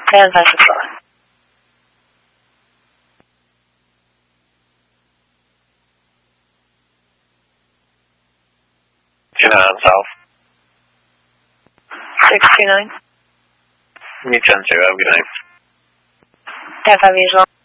10 5. 29 South. 629. Give me 10-0, good night. 10 5 visual.